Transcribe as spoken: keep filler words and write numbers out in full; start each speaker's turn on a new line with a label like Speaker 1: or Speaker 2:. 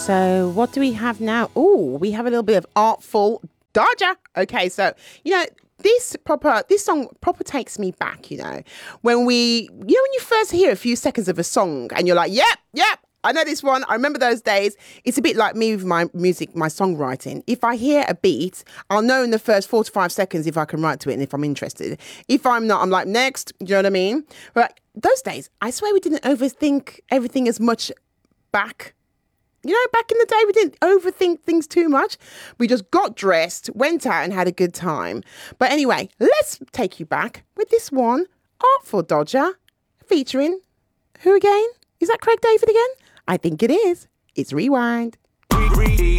Speaker 1: So what do we have now? Oh, we have a little bit of Artful Dodger. Okay, so, you know, this proper, this song proper takes me back, you know, when we, you know, when you first hear a few seconds of a song and you're like, yep, yep, I know this one. I remember those days. It's a bit like me with my music, my songwriting. If I hear a beat, I'll know in the first four to five seconds if I can write to it and if I'm interested. If I'm not, I'm like, next. Do you know what I mean? But those days, I swear we didn't overthink everything as much back. You know, back in the day, we didn't overthink things too much. We just got dressed, went out and had a good time. But anyway, let's take you back with this one, Artful Dodger, featuring who again? Is that Craig David again? I think it is. It's Rewind.